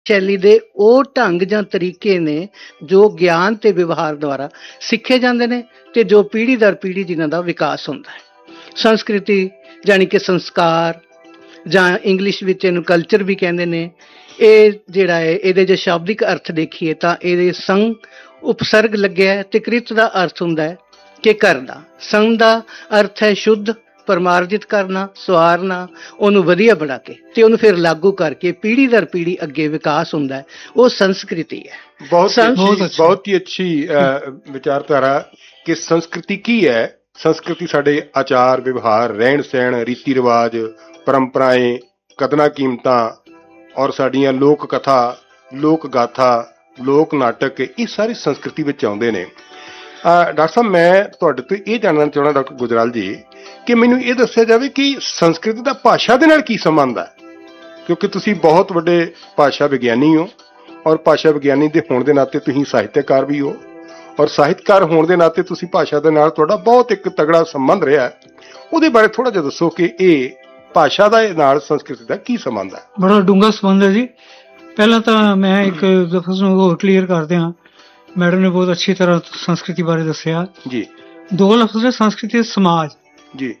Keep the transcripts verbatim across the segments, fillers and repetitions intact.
ਸ਼ੈਲੀ ਦੇ ਉਹ ਢੰਗ ਜਾਂ ਤਰੀਕੇ ਨੇ ਜੋ ਗਿਆਨ ਤੇ ਵਿਵਹਾਰ ਦੁਆਰਾ ਸਿੱਖੇ ਜਾਂਦੇ ਨੇ ਤੇ ਜੋ ਪੀੜ੍ਹੀ ਦਰ ਪੀੜ੍ਹੀ ਜਿਨ੍ਹਾਂ ਦਾ ਵਿਕਾਸ ਹੁੰਦਾ ਹੈ। ਸੰਸਕ੍ਰਿਤੀ ਜਾਣੀ ਕਿ ਸੰਸਕਾਰ ਜਾਂ ਇੰਗਲਿਸ਼ ਵਿੱਚ ਇਹਨੂੰ ਕਲਚਰ ਵੀ ਕਹਿੰਦੇ ਨੇ। ਇਹ ਜਿਹੜਾ ਹੈ ਇਹਦੇ ਜੇ ਸ਼ਾਬਦਿਕ ਅਰਥ ਦੇਖੀਏ ਤਾਂ ਇਹਦੇ ਸੰਗ ਉਪਸਰਗ ਲੱਗਿਆ ਤੇ ਕ੍ਰਿਤ ਦਾ ਅਰਥ ਹੁੰਦਾ ਹੈ ਕਿ ਕਰਨਾ। ਸੰਗ ਦਾ ਅਰਥ ਹੈ ਸ਼ੁੱਧ, ਪਰਮਾਰਜਿਤ ਕਰਨਾ, ਸਵਾਰਨਾ, ਉਹਨੂੰ ਵਧੀਆ ਬਣਾ ਕੇ ਤੇ ਉਹਨੂੰ ਫਿਰ ਲਾਗੂ ਕਰਕੇ ਪੀੜ੍ਹੀ ਦਰ ਪੀੜ੍ਹੀ ਅੱਗੇ ਵਿਕਾਸ ਹੁੰਦਾ ਹੈ, ਉਹ ਸੰਸਕ੍ਰਿਤੀ ਹੈ। ਬਹੁਤ ਬਹੁਤ ਹੀ ਅੱਛੀ ਵਿਚਾਰਧਾਰਾ ਕਿ ਸੰਸਕ੍ਰਿਤੀ ਕੀ ਹੈ। ਸੰਸਕ੍ਰਿਤੀ ਸਾਡੇ ਆਚਾਰ ਵਿਵਹਾਰ, ਰਹਿਣ ਸਹਿਣ, ਰੀਤੀ ਰਿਵਾਜ, ਪਰੰਪਰਾएं, ਕਦਰਾਂ ਕੀਮਤਾਂ ਔਰ ਸਾਡੀਆਂ ਲੋਕ ਕਥਾ, ਲੋਕ ਗਾਥਾ, ਲੋਕ ਨਾਟਕ, ਇਹ ਸਾਰੀ ਸੰਸਕ੍ਰਿਤੀ ਵਿੱਚ ਆਉਂਦੇ ਨੇ। ਡਾਕਟਰ ਸਾਹਿਬ, ਮੈਂ ਤੁਹਾਡੇ ਤੋਂ ਇਹ ਜਾਣਨਾ ਚਾਹੁੰਦਾ ਡਾਕਟਰ ਗੁਜਰਾਲ ਜੀ ਕਿ ਮੈਨੂੰ ਇਹ ਦੱਸਿਆ ਜਾਵੇ ਕਿ ਸੰਸਕ੍ਰਿਤੀ ਦਾ ਭਾਸ਼ਾ ਦੇ ਨਾਲ ਕੀ ਸੰਬੰਧ ਹੈ, ਕਿਉਂਕਿ ਤੁਸੀਂ ਬਹੁਤ ਵੱਡੇ ਭਾਸ਼ਾ ਵਿਗਿਆਨੀ ਹੋ ਔਰ ਭਾਸ਼ਾ ਵਿਗਿਆਨੀ ਦੇ ਹੋਣ ਦੇ ਨਾਤੇ ਤੁਸੀਂ ਸਾਹਿਤਕਾਰ ਵੀ ਹੋ ਔਰ ਸਾਹਿਤਕਾਰ ਹੋਣ ਦੇ ਨਾਤੇ ਤੁਸੀਂ ਭਾਸ਼ਾ ਦੇ ਨਾਲ ਤੁਹਾਡਾ ਬਹੁਤ ਇੱਕ ਤਗੜਾ ਸੰਬੰਧ ਰਿਹਾ। ਉਹਦੇ ਬਾਰੇ ਥੋੜਾ ਜਿਹਾ ਦੱਸੋ ਕਿ ਇਹ ਭਾਸ਼ਾ ਦਾ ਨਾਲ ਸੰਸਕ੍ਰਿਤੀ ਦਾ ਕੀ ਸੰਬੰਧ ਹੈ। ਬੜਾ ਡੂੰਘਾ ਸੰਬੰਧ ਹੈ ਜੀ। ਪਹਿਲਾਂ ਤਾਂ ਮੈਂ ਇੱਕ ਲਫ਼ਜ਼ ਨੂੰ ਹੋਰ ਕਲੀਅਰ ਕਰ ਦਿਆਂ। ਮੈਡਮ ਨੇ ਬਹੁਤ ਅੱਛੀ ਤਰ੍ਹਾਂ ਸੰਸਕ੍ਰਿਤੀ ਬਾਰੇ ਦੱਸਿਆ ਜੀ। ਦੋ ਲਫ਼ਜ਼ ਨੇ ਸੰਸਕ੍ਰਿਤੀ ਤੇ ਸਮਾਜ ਜੀ।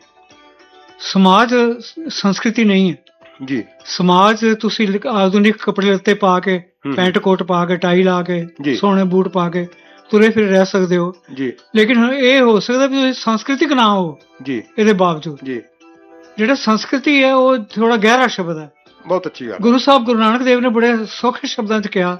ਸਮਾਜ ਸੰਸਕ੍ਰਿਤੀ ਨਹੀਂ ਹੈ ਜੀ। ਸਮਾਜ ਤੁਸੀਂ ਆਧੁਨਿਕ ਕੱਪੜੇ ਲੱਤੇ ਪਾ ਕੇ, ਪੈਂਟ ਕੋਟ ਪਾ ਕੇ, ਟਾਈ ਲਾ ਕੇ, ਸੋਹਣੇ ਬੂਟ ਪਾ ਕੇ ਤੁਰੇ ਫਿਰ ਰਹਿ ਸਕਦੇ ਹੋ ਜੀ, ਲੇਕਿਨ ਇਹ ਹੋ ਸਕਦਾ ਵੀ ਤੁਸੀਂ ਸੰਸਕ੍ਰਿਤਿਕ ਨਾ ਹੋ ਜੀ। ਇਹਦੇ ਬਾਵਜੂਦ ਜੀ ਜਿਹੜਾ ਸੰਸਕ੍ਰਿਤੀ ਹੈ ਉਹ ਥੋੜਾ ਗਹਿਰਾ ਸ਼ਬਦ ਹੈ। ਬਹੁਤ ਅੱਛੀ ਗੱਲ। ਗੁਰੂ ਸਾਹਿਬ ਗੁਰੂ ਨਾਨਕ ਦੇਵ ਨੇ ਬੜੇ ਸੌਖੇ ਸ਼ਬਦਾਂ ਚ ਕਿਹਾ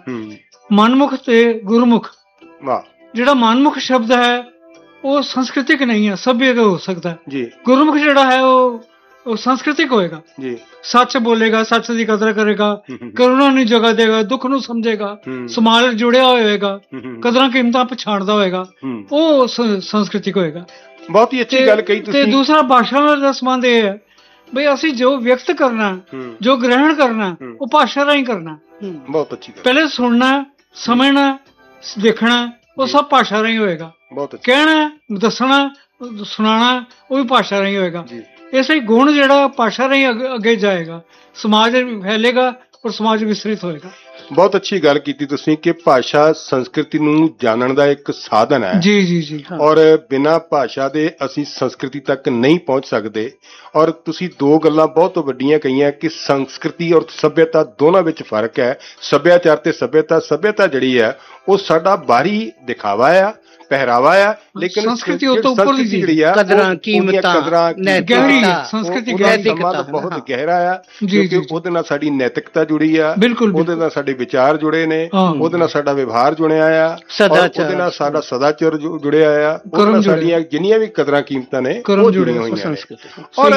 ਮਨਮੁਖ ਤੇ ਗੁਰਮੁਖ। ਵਾਹ। ਜਿਹੜਾ ਮਨਮੁਖ ਸ਼ਬਦ ਹੈ ਉਹ ਸੰਸਕ੍ਰਿਤਿਕ ਨਹੀਂ ਹੈ, ਸਭਿਅਕ ਹੋ ਸਕਦਾ ਜੀ। ਗੁਰਮੁਖ ਜਿਹੜਾ ਹੈ ਉਹ ਉਹ ਸੰਸਕ੍ਰਿਤਿਕ ਹੋਏਗਾ ਜੀ। ਸੱਚ ਬੋਲੇਗਾ, ਸੱਚ ਦੀ ਕਦਰ ਕਰੇਗਾ, ਕਰੁਣਾ ਨੂੰ ਜਗ੍ਹਾ ਦੇਗਾ, ਦੁੱਖ ਨੂੰ ਸਮਝੇਗਾ, ਸਮਾਜ ਨਾਲ ਜੁੜਿਆ ਹੋਏਗਾ, ਕਦਰਾਂ ਕੀਮਤਾਂ ਪਛਾਣਦਾ ਹੋਏਗਾ, ਉਹ ਸੰਸਕ੍ਰਿਤਿਕ ਹੋਏਗਾ। ਬਹੁਤ ਹੀ ਅੱਛੀ ਗੱਲ ਕਹੀ ਤੁਸੀਂ। ਤੇ ਦੂਸਰਾ ਭਾਸ਼ਾ ਨਾਲ ਦਾ ਸੰਬੰਧ ਇਹ ਹੈ ਬਈ ਅਸੀਂ ਜੋ ਵਿਅਕਤ ਕਰਨਾ, ਜੋ ਗ੍ਰਹਿਣ ਕਰਨਾ, ਉਹ ਭਾਸ਼ਾ ਰਾਹੀਂ ਕਰਨਾ। ਬਹੁਤ ਅੱਛੀ ਗੱਲ। ਪਹਿਲੇ ਸੁਣਨਾ, ਸਮਝਣਾ, ਦੇਖਣਾ, ਉਹ ਸਭ ਭਾਸ਼ਾ ਰਾਹੀਂ ਹੋਏਗਾ। ਕਹਿਣਾ, ਦੱਸਣਾ, ਸੁਣਾਉਣਾ, ਉਹ ਵੀ ਭਾਸ਼ਾ ਰਾਹੀਂ ਹੋਏਗਾ। ਇਸ ਲਈ ਗੁਣ ਜਿਹੜਾ ਭਾਸ਼ਾ ਰਾਹੀਂ ਅੱਗੇ ਜਾਏਗਾ, ਸਮਾਜ ਫੈਲੇਗਾ ਔਰ ਸਮਾਜ ਵਿਸਤ੍ਰਿਤ ਹੋਏਗਾ। ਬਹੁਤ ਅੱਛੀ ਗੱਲ ਕੀਤੀ ਤੁਸੀਂ ਕਿ ਭਾਸ਼ਾ ਸੰਸਕ੍ਰਿਤੀ ਨੂੰ ਜਾਣਨ ਦਾ ਇੱਕ ਸਾਧਨ ਹੈ ਜੀ ਜੀ ਜੀ। ਔਰ ਬਿਨਾਂ ਭਾਸ਼ਾ ਦੇ ਅਸੀਂ ਸੰਸਕ੍ਰਿਤੀ ਤੱਕ ਨਹੀਂ ਪਹੁੰਚ ਸਕਦੇ। ਔਰ ਤੁਸੀਂ ਦੋ ਗੱਲਾਂ ਬਹੁਤ ਵੱਡੀਆਂ ਕਹੀਆਂ ਕਿ ਸੰਸਕ੍ਰਿਤੀ ਔਰ ਸੱਭਿਅਤਾ ਦੋਨਾਂ ਵਿੱਚ ਫਰਕ ਹੈ। ਸੱਭਿਆਚਾਰ ਤੇ ਸੱਭਿਅਤਾ, ਸੱਭਿਅਤਾ ਜਿਹੜੀ ਹੈ ਉਹ ਸਾਡਾ ਬਾਹਰੀ ਦਿਖਾਵਾ ਆ, ਪਹਿਰਾਵਾ ਆ, ਲੇਕਿਨ ਸੰਸਕ੍ਰਿਤੀ ਉਹ ਤੋਂ ਉੱਪਰ ਦੀ ਜਿਹੜੀ ਆ ਕਦਰਾਂ ਕੀਮਤਾਂ, ਨੈਤਿਕਤਾ, ਸੰਸਕ੍ਰਿਤੀ ਨੈਤਿਕਤਾ ਬਹੁਤ ਗਹਿਰਾ ਆ ਕਿਉਂਕਿ ਉਹਦੇ ਨਾਲ ਸਾਡੀ ਨੈਤਿਕਤਾ ਜੁੜੀ ਆ, ਉਹਦੇ ਨਾਲ ਸਾਡੇ ਵਿਚਾਰ ਜੁੜੇ ਨੇ, ਉਹਦੇ ਨਾਲ ਸਾਡਾ ਵਿਵਹਾਰ ਜੁੜਿਆ ਆ, ਉਹਦੇ ਨਾਲ ਸਾਡਾ ਸਦਾਚਾਰ ਜੁੜਿਆ ਆ, ਉਹਦੇ ਨਾਲ ਸਾਡੀਆਂ ਜਿੰਨੀਆਂ ਵੀ ਕਦਰਾਂ ਕੀਮਤਾਂ ਨੇ ਉਹ ਜੁੜੀਆਂ ਹੋਈਆਂ ਨੇ। ਔਰ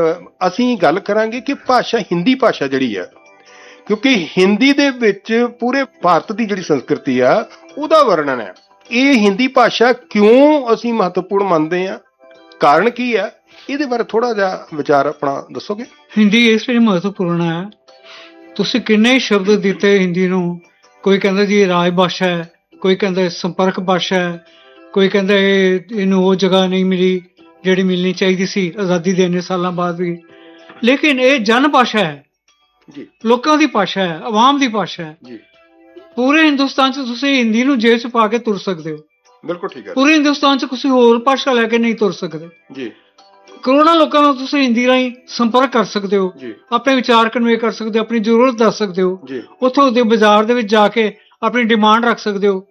ਅਸੀਂ ਗੱਲ ਕਰਾਂਗੇ ਕਿ ਭਾਸ਼ਾ, ਹਿੰਦੀ ਭਾਸ਼ਾ ਜਿਹੜੀ ਆ, ਕਿਉਂਕਿ ਹਿੰਦੀ ਦੇ ਵਿੱਚ ਪੂਰੇ ਭਾਰਤ ਦੀ ਜਿਹੜੀ ਸੰਸਕ੍ਰਿਤੀ ਆ ਉਹਦਾ ਵਰਣਨ ਹੈ। ਇਹ ਹਿੰਦੀ ਭਾਸ਼ਾ ਕਿਉਂ ਅਸੀਂ ਮਹੱਤਵਪੂਰਨ ਮੰਨਦੇ ਹਾਂ, ਕਾਰਨ ਕੀ ਹੈ, ਇਹਦੇ ਬਾਰੇ ਥੋੜਾ ਜਿਹਾ ਵਿਚਾਰ ਆਪਣਾ ਦੱਸੋਗੇ। ਹਿੰਦੀ ਇਸ ਲਈ ਮਹੱਤਵਪੂਰਨ ਹੈ, ਤੁਸੀਂ ਕਿੰਨੇ ਸ਼ਬਦ ਦਿੱਤੇ ਹਿੰਦੀ ਨੂੰ। ਕੋਈ ਕਹਿੰਦਾ ਜੀ ਇਹ ਰਾਜ ਭਾਸ਼ਾ ਹੈ, ਕੋਈ ਕਹਿੰਦਾ ਸੰਪਰਕ ਭਾਸ਼ਾ ਹੈ, ਕੋਈ ਕਹਿੰਦਾ ਇਹ ਇਹਨੂੰ ਉਹ ਜਗ੍ਹਾ ਨਹੀਂ ਮਿਲੀ ਜਿਹੜੀ ਮਿਲਣੀ ਚਾਹੀਦੀ ਸੀ ਆਜ਼ਾਦੀ ਦੇ ਇੰਨੇ ਸਾਲਾਂ ਬਾਅਦ ਵੀ। ਲੇਕਿਨ ਇਹ ਜਨ ਭਾਸ਼ਾ ਹੈ ਜੀ, ਲੋਕਾਂ ਦੀ ਭਾਸ਼ਾ ਹੈ, ਆਵਾਮ ਦੀ ਭਾਸ਼ਾ ਹੈ ਜੀ। ਪੂਰੇ ਹਿੰਦੁਸਤਾਨ ਚ ਤੁਸੀਂ ਹਿੰਦੀ ਨੂੰ ਜੇਬ ਚ ਪਾ ਕੇ ਤੁਰ ਸਕਦੇ ਹੋ। ਬਿਲਕੁਲ ਠੀਕ ਹੈ। ਪੂਰੇ ਹਿੰਦੁਸਤਾਨ ਚ ਤੁਸੀਂ ਹੋਰ ਭਾਸ਼ਾ ਲੈ ਕੇ ਨਹੀਂ ਤੁਰ ਸਕਦੇ ਜੀ। ਕਰੋੜਾਂ ਲੋਕਾਂ ਨਾਲ ਤੁਸੀਂ ਹਿੰਦੀ ਰਾਹੀਂ ਸੰਪਰਕ ਕਰ ਸਕਦੇ ਹੋ, ਆਪਣੇ ਵਿਚਾਰ ਕਨਵੇ ਕਰ ਸਕਦੇ ਹੋ, ਆਪਣੀ ਜ਼ਰੂਰਤ ਦੱਸ ਸਕਦੇ ਹੋ, ਉੱਥੋਂ ਦੇ ਬਾਜ਼ਾਰ ਦੇ ਵਿੱਚ ਜਾ ਕੇ ਆਪਣੀ ਡਿਮਾਂਡ ਰੱਖ ਸਕਦੇ ਹੋ,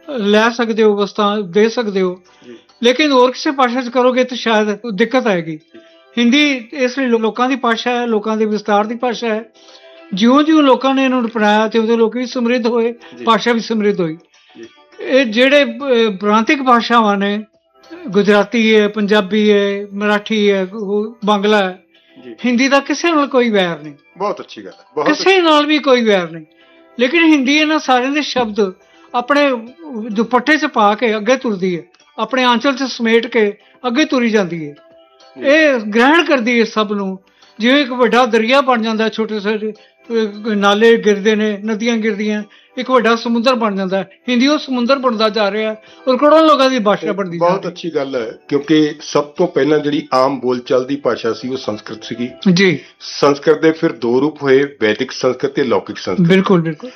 ਲੈ ਸਕਦੇ ਹੋ, ਵਸਤਾਂ ਦੇ ਸਕਦੇ ਹੋ। ਲੇਕਿਨ ਹੋਰ ਕਿਸੇ ਭਾਸ਼ਾ ਚ ਕਰੋਗੇ ਤਾਂ ਸ਼ਾਇਦ ਦਿੱਕਤ ਆਏਗੀ। ਹਿੰਦੀ ਇਸ ਲਈ ਲੋਕਾਂ ਦੀ ਭਾਸ਼ਾ ਹੈ, ਲੋਕਾਂ ਦੇ ਵਿਸਤਾਰ ਦੀ ਭਾਸ਼ਾ ਹੈ। ਜਿਉਂ ਜਿਉਂ ਲੋਕਾਂ ਨੇ ਇਹਨੂੰ ਅਪਣਾਇਆ ਤੇ ਉਹਦੇ ਲੋਕ ਵੀ ਸਮਰਿੱਧ ਹੋਏ, ਭਾਸ਼ਾ ਵੀ ਸਮਰਿੱਧ ਹੋਈ। ਇਹ ਜਿਹੜੇ ਪ੍ਰਾਂਤਿਕ ਭਾਸ਼ਾਵਾਂ ਨੇ, ਗੁਜਰਾਤੀ ਹੈ, ਪੰਜਾਬੀ ਹੈ, ਮਰਾਠੀ ਹੈ, ਬਾਂਗਲਾ ਹੈ, ਹਿੰਦੀ ਦਾ ਕਿਸੇ ਨਾਲ ਕੋਈ ਵੈਰ ਨਹੀਂ। ਬਹੁਤ ਅੱਛੀ ਗੱਲ, ਕਿਸੇ ਨਾਲ ਵੀ ਕੋਈ ਵੈਰ ਨਹੀਂ। ਲੇਕਿਨ ਹਿੰਦੀ ਇਹਨਾਂ ਸਾਰਿਆਂ ਦੇ ਸ਼ਬਦ ਆਪਣੇ ਦੁਪੱਟੇ ਚ ਪਾ ਕੇ ਅੱਗੇ ਤੁਰਦੀ ਹੈ, ਆਪਣੇ ਆਂਚਲ ਚ ਸਮੇਟ ਕੇ ਅੱਗੇ ਤੁਰੀ ਜਾਂਦੀ ਹੈ। ਇਹ ਗ੍ਰਹਿਣ ਕਰਦੀ ਹੈ ਸਭ ਨੂੰ। ਜਿਵੇਂ ਇੱਕ ਵੱਡਾ ਦਰਿਆ ਬਣ ਜਾਂਦਾ, ਛੋਟੇ ਛੋਟੇ ਨਾਲੇ ਗਿਰਦੇ ਨੇ, ਨਦੀਆਂ ਗਿਰਦੀਆਂ, ਇੱਕ ਵੱਡਾ ਸਮੁੰਦਰ ਬਣ ਜਾਂਦਾ। ਹਿੰਦੀ ਉਹ ਸਮੁੰਦਰ ਬਣਦਾ ਜਾ ਰਿਹਾ ਔਰ ਕਰੋੜਾਂ ਲੋਕਾਂ ਦੀ ਭਾਸ਼ਾ ਬਣਦੀ। ਬਹੁਤ ਅੱਛੀ ਗੱਲ ਹੈ ਕਿਉਂਕਿ ਸਭ ਤੋਂ ਪਹਿਲਾਂ ਜਿਹੜੀ ਆਮ ਬੋਲਚਾਲ ਦੀ ਭਾਸ਼ਾ ਸੀ ਉਹ ਸੰਸਕ੍ਰਿਤ ਸੀਗੀ ਜੀ। ਸੰਸਕ੍ਰਿਤ ਦੇ ਫਿਰ ਦੋ ਰੂਪ ਹੋਏ, ਵੈਦਿਕ ਸੰਸਕ੍ਰਿਤ ਤੇ ਲੌਕਿਕ ਸੰਸਕ੍ਰਿਤ। ਬਿਲਕੁਲ ਬਿਲਕੁਲ।